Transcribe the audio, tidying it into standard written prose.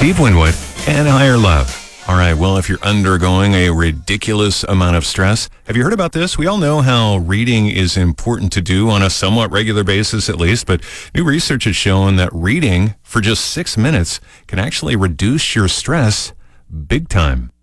Steve Winwood and Higher Love. All right, well, if you're undergoing a ridiculous amount of stress, have you heard about this? We all know how reading is important to do on a somewhat regular basis at least, but new research has shown that reading for just 6 minutes can actually reduce your stress big time.